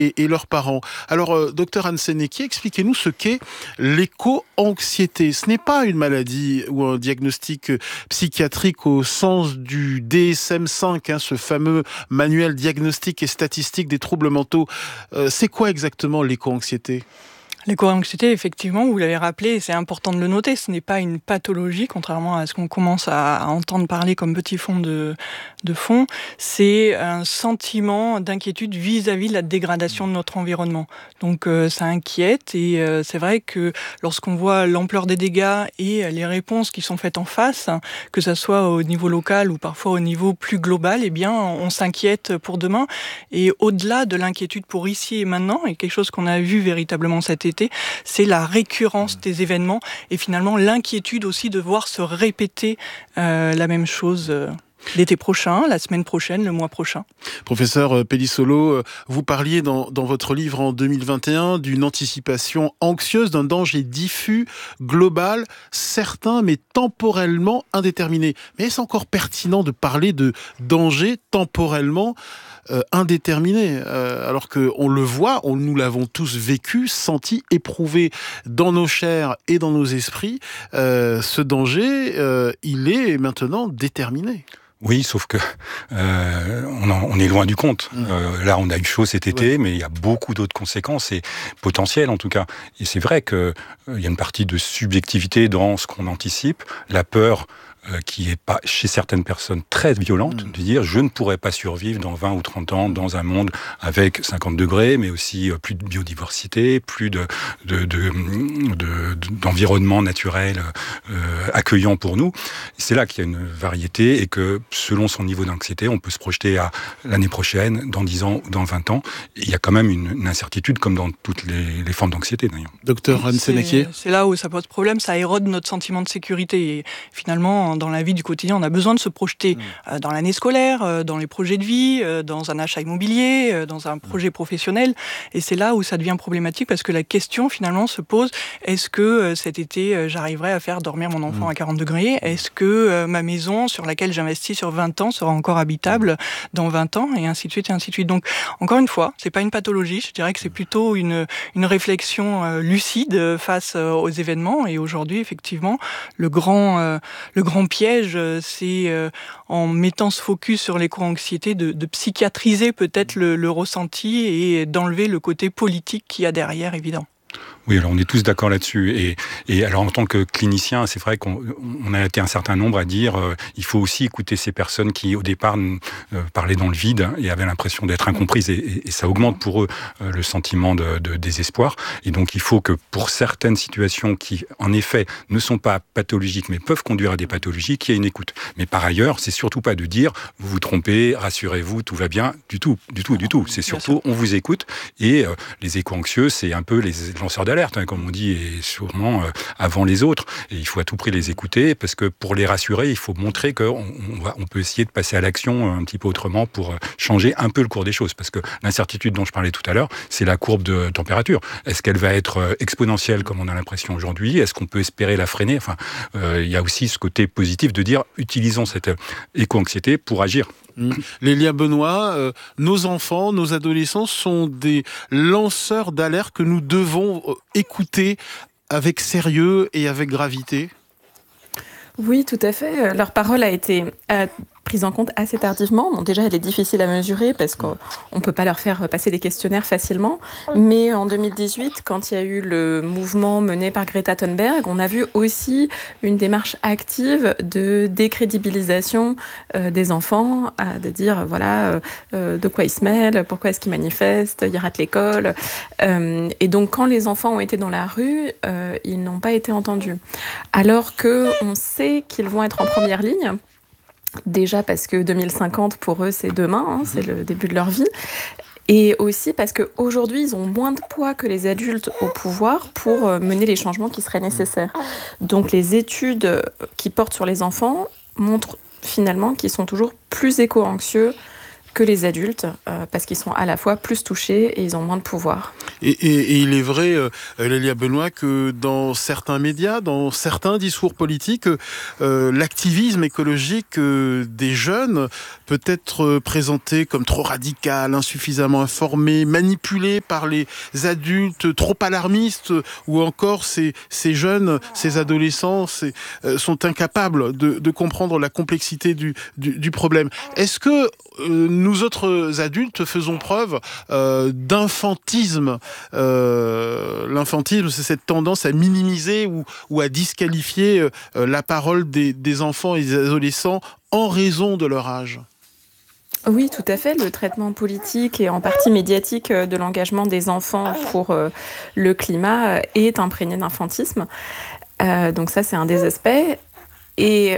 et leurs parents. Alors, docteur Anne-Sénéquier, expliquez-nous ce qu'est l'éco-anxiété. Ce n'est pas une maladie ou un diagnostic psychiatrique au sens du DSM-5, ce fameux manuel diagnostique et statistique des troubles mentaux. C'est quoi exactement l'éco-anxiété ? L'éco-anxiété, effectivement, vous l'avez rappelé, c'est important de le noter, ce n'est pas une pathologie, contrairement à ce qu'on commence à entendre parler comme petit fond de fond, c'est un sentiment d'inquiétude vis-à-vis de la dégradation de notre environnement. Donc ça inquiète et c'est vrai que lorsqu'on voit l'ampleur des dégâts et les réponses qui sont faites en face, que ça soit au niveau local ou parfois au niveau plus global, eh bien on s'inquiète pour demain. Et au-delà de l'inquiétude pour ici et maintenant, et quelque chose qu'on a vu véritablement cet été, c'est la récurrence des événements et finalement l'inquiétude aussi de voir se répéter la même chose l'été prochain, la semaine prochaine, le mois prochain. Professeur Pellissolo, vous parliez dans votre livre en 2021 d'une anticipation anxieuse, d'un danger diffus, global, certain mais temporellement indéterminé. Mais est-ce encore pertinent de parler de danger temporellement indéterminé, alors qu'on le voit, nous l'avons tous vécu, senti, éprouvé dans nos chairs et dans nos esprits, ce danger, il est maintenant déterminé. Oui, sauf que on est loin du compte. Là, on a eu chaud cet été, mais il y a beaucoup d'autres conséquences et potentielles en tout cas. Et c'est vrai que il y a une partie de subjectivité dans ce qu'on anticipe, la peur qui est pas chez certaines personnes très violente, de dire je ne pourrais pas survivre dans 20 ou 30 ans dans un monde avec 50 degrés, mais aussi plus de biodiversité, plus d'environnement naturel accueillant pour nous. C'est là qu'il y a une variété et que selon son niveau d'anxiété, on peut se projeter à l'année prochaine, dans 10 ans ou dans 20 ans. Et il y a quand même une incertitude comme dans toutes les formes d'anxiété d'ailleurs. Docteur Anne-Sénéquier. C'est là où ça pose problème, ça érode notre sentiment de sécurité et finalement dans la vie du quotidien, on a besoin de se projeter dans l'année scolaire, dans les projets de vie, dans un achat immobilier, dans un projet professionnel. Et c'est là où ça devient problématique parce que la question finalement se pose, est-ce que cet été j'arriverai à faire dormir mon enfant à 40 degrés ? Est-ce que ma maison sur laquelle j'investis sur 20 ans sera encore habitable dans 20 ans ? Et ainsi de suite et ainsi de suite. Donc encore une fois, c'est pas une pathologie, je dirais que c'est plutôt une réflexion lucide face aux événements. Et aujourd'hui, effectivement, le grand piège, c'est en mettant ce focus sur l'éco-anxiété de psychiatriser peut-être le ressenti et d'enlever le côté politique qu'il y a derrière, évident. Oui, alors on est tous d'accord là-dessus. Et alors en tant que clinicien, c'est vrai qu'on a été un certain nombre à dire il faut aussi écouter ces personnes qui au départ parlaient dans le vide et avaient l'impression d'être incomprises. Et ça augmente pour eux le sentiment de désespoir. Et donc il faut que pour certaines situations qui en effet ne sont pas pathologiques mais peuvent conduire à des pathologies, qu'il y ait une écoute. Mais par ailleurs, c'est surtout pas de dire vous vous trompez, rassurez-vous, tout va bien, du tout. C'est surtout on vous écoute et les éco-anxieux, c'est un peu les lanceurs d'alerte, comme on dit, et sûrement avant les autres. Et il faut à tout prix les écouter, parce que pour les rassurer, il faut montrer qu'on peut essayer de passer à l'action un petit peu autrement pour changer un peu le cours des choses. Parce que l'incertitude dont je parlais tout à l'heure, c'est la courbe de température. Est-ce qu'elle va être exponentielle, comme on a l'impression aujourd'hui ? Est-ce qu'on peut espérer la freiner ? Enfin, il y a aussi ce côté positif de dire, utilisons cette éco-anxiété pour agir. Lélia Benoît, nos enfants, nos adolescents sont des lanceurs d'alerte que nous devons écouter avec sérieux et avec gravité. Oui, tout à fait. Leur parole a été prise en compte assez tardivement. Bon, déjà, elle est difficile à mesurer parce qu'on ne peut pas leur faire passer des questionnaires facilement. Mais en 2018, quand il y a eu le mouvement mené par Greta Thunberg, on a vu aussi une démarche active de décrédibilisation des enfants, de dire, voilà, de quoi ils se mêlent, pourquoi est-ce qu'ils manifestent, ils ratent l'école. Et donc, quand les enfants ont été dans la rue, ils n'ont pas été entendus. Alors qu'on sait qu'ils vont être en première ligne, déjà parce que 2050, pour eux, c'est demain, c'est le début de leur vie. Et aussi parce qu'aujourd'hui, ils ont moins de poids que les adultes au pouvoir pour mener les changements qui seraient nécessaires. Donc les études qui portent sur les enfants montrent finalement qu'ils sont toujours plus éco-anxieux que les adultes, parce qu'ils sont à la fois plus touchés et ils ont moins de pouvoir. Et il est vrai, Lélia Benoît, que dans certains médias, dans certains discours politiques, l'activisme écologique des jeunes peut être présenté comme trop radical, insuffisamment informé, manipulé par les adultes, trop alarmistes, ou encore ces jeunes, ces adolescents sont incapables de comprendre la complexité du problème. Est-ce que nous autres adultes faisons preuve d'infantisme? L'infantisme, c'est cette tendance à minimiser ou à disqualifier la parole des enfants et des adolescents en raison de leur âge. Oui, tout à fait. Le traitement politique et en partie médiatique de l'engagement des enfants pour le climat est imprégné d'infantisme. Donc ça, c'est un des aspects. Et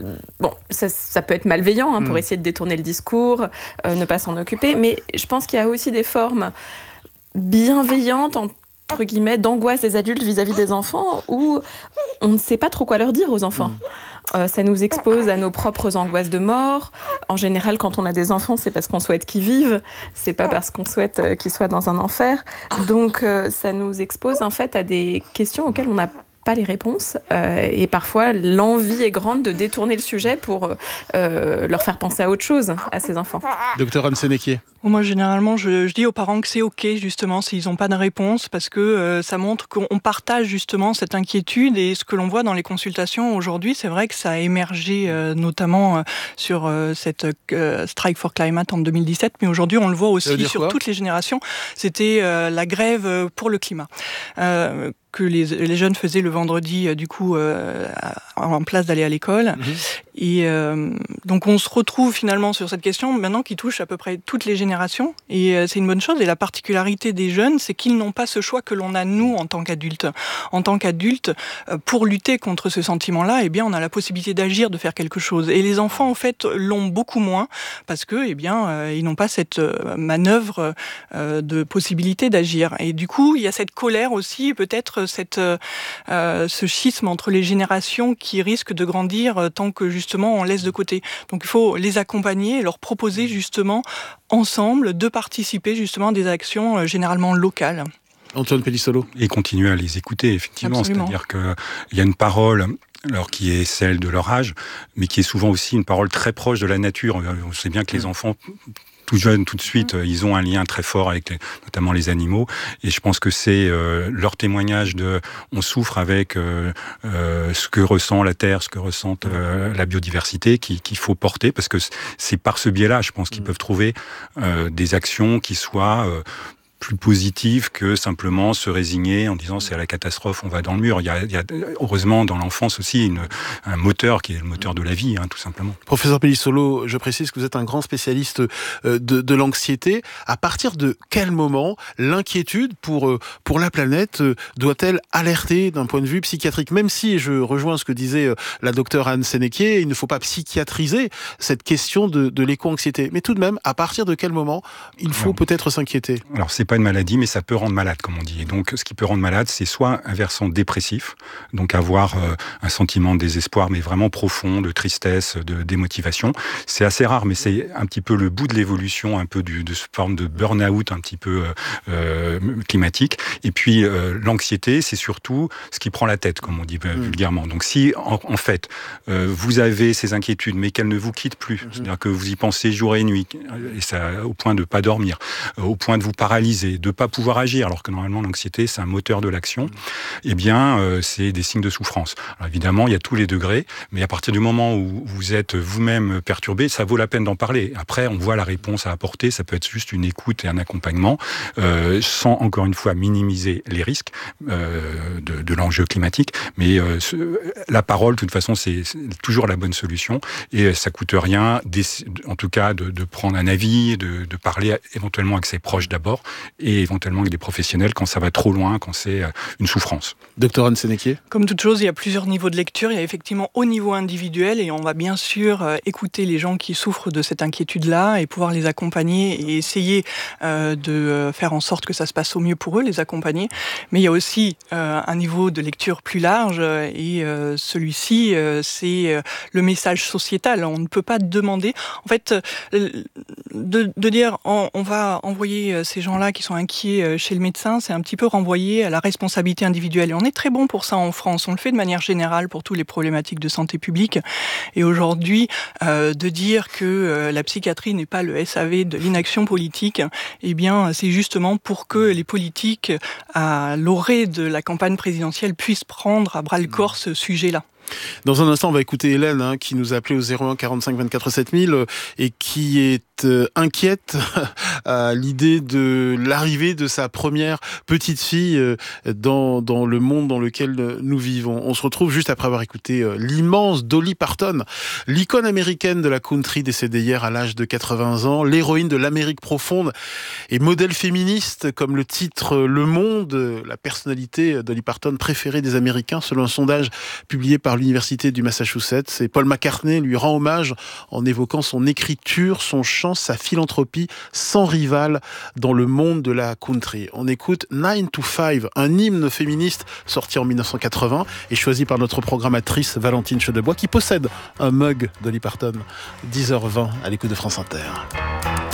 ça peut être malveillant pour essayer de détourner le discours, ne pas s'en occuper. Mais je pense qu'il y a aussi des formes bienveillantes, entre guillemets, d'angoisse des adultes vis-à-vis des enfants, où on ne sait pas trop quoi leur dire aux enfants. Ça nous expose à nos propres angoisses de mort. En général, quand on a des enfants, c'est parce qu'on souhaite qu'ils vivent, c'est pas parce qu'on souhaite qu'ils soient dans un enfer. Donc, ça nous expose en fait à des questions auxquelles on n'a pas les réponses. Et parfois, l'envie est grande de détourner le sujet pour leur faire penser à autre chose, à ces enfants. Docteur Anne Sénéquier. Moi, généralement, je dis aux parents que c'est OK, justement, s'ils n'ont pas de réponse, parce que ça montre qu'on partage, justement, cette inquiétude. Et ce que l'on voit dans les consultations aujourd'hui, c'est vrai que ça a émergé, notamment sur cette Strike for Climate en 2017, mais aujourd'hui, on le voit aussi sur toutes les générations. C'était la grève pour le climat. Que les jeunes faisaient le vendredi, en place d'aller à l'école. Et donc, on se retrouve finalement sur cette question, maintenant, qui touche à peu près toutes les générations. Et c'est une bonne chose. Et la particularité des jeunes, c'est qu'ils n'ont pas ce choix que l'on a, nous, en tant qu'adultes. En tant qu'adultes, pour lutter contre ce sentiment-là, eh bien, on a la possibilité d'agir, de faire quelque chose. Et les enfants, en fait, l'ont beaucoup moins, parce que, ils n'ont pas cette manœuvre de possibilité d'agir. Et du coup, il y a cette colère aussi, peut-être ce schisme entre les générations qui risque de grandir tant que justement on laisse de côté. Donc il faut les accompagner et leur proposer justement ensemble de participer justement à des actions généralement locales. Antoine Pellissolo. Et continuer à les écouter, effectivement. Absolument. C'est-à-dire qu'il y a une parole alors qui est celle de leur âge, mais qui est souvent aussi une parole très proche de la nature. On sait bien que les enfants, tout jeunes, tout de suite, ils ont un lien très fort avec notamment les animaux. Et je pense que c'est leur témoignage de on souffre avec ce que ressent la Terre, ce que ressent la biodiversité qu'il faut porter, parce que c'est par ce biais-là, je pense qu'ils peuvent trouver des actions qui soient plus positive que simplement se résigner en disant c'est à la catastrophe, on va dans le mur. Il y a heureusement dans l'enfance aussi un moteur qui est le moteur de la vie, tout simplement. Professeur Pellissolo, je précise que vous êtes un grand spécialiste de l'anxiété. À partir de quel moment l'inquiétude pour la planète doit-elle alerter d'un point de vue psychiatrique? Même si, je rejoins ce que disait la docteure Anne Sénéquier, il ne faut pas psychiatriser cette question de l'éco-anxiété. Mais tout de même, à partir de quel moment il faut peut-être s'inquiéter? Alors, c'est pas une maladie, mais ça peut rendre malade, comme on dit. Et donc, ce qui peut rendre malade, c'est soit un versant dépressif, donc avoir un sentiment de désespoir, mais vraiment profond, de tristesse, de démotivation. C'est assez rare, mais c'est un petit peu le bout de l'évolution, un peu de cette forme de burn-out un petit peu climatique. Et puis, l'anxiété, c'est surtout ce qui prend la tête, comme on dit vulgairement. Donc, si, en fait, vous avez ces inquiétudes, mais qu'elles ne vous quittent plus, c'est-à-dire que vous y pensez jour et nuit, et ça, au point de ne pas dormir, au point de vous paralyser, de ne pas pouvoir agir, alors que normalement l'anxiété c'est un moteur de l'action, eh bien c'est des signes de souffrance. Alors évidemment il y a tous les degrés, mais à partir du moment où vous êtes vous-même perturbé, ça vaut la peine d'en parler. Après on voit la réponse à apporter, ça peut être juste une écoute et un accompagnement, sans encore une fois minimiser les risques de l'enjeu climatique, mais la parole de toute façon c'est toujours la bonne solution, et ça coûte rien, en tout cas de prendre un avis, de parler éventuellement avec ses proches d'abord, et éventuellement avec des professionnels quand ça va trop loin, quand c'est une souffrance. Docteur Anne Sénéquier. Comme toute chose, il y a plusieurs niveaux de lecture. Il y a effectivement au niveau individuel, et on va bien sûr écouter les gens qui souffrent de cette inquiétude-là et pouvoir les accompagner et essayer de faire en sorte que ça se passe au mieux pour eux, les accompagner. Mais il y a aussi un niveau de lecture plus large, et celui-ci, c'est le message sociétal. On ne peut pas demander, en fait, de dire on va envoyer ces gens-là qui sont inquiets chez le médecin, c'est un petit peu renvoyer à la responsabilité individuelle. Et on est très bon pour ça en France. On le fait de manière générale pour toutes les problématiques de santé publique. Et aujourd'hui, de dire que la psychiatrie n'est pas le SAV de l'inaction politique, eh bien, c'est justement pour que les politiques, à l'orée de la campagne présidentielle, puissent prendre à bras le corps ce sujet-là. Dans un instant, on va écouter Hélène qui nous appelait au 01 45 24 7000 et qui est inquiète à l'idée de l'arrivée de sa première petite fille dans le monde dans lequel nous vivons. On se retrouve juste après avoir écouté l'immense Dolly Parton, l'icône américaine de la country décédée hier à l'âge de 80 ans, l'héroïne de l'Amérique profonde et modèle féministe comme le titre Le Monde, la personnalité Dolly Parton préférée des Américains selon un sondage publié par l'Université du Massachusetts. Et Paul McCartney lui rend hommage en évoquant son écriture, son chant, sa philanthropie sans rival dans le monde de la country. On écoute 9 to 5, un hymne féministe sorti en 1980 et choisi par notre programmatrice Valentine Chedebois qui possède un mug Dolly Parton. 10h20 à l'écoute de France Inter.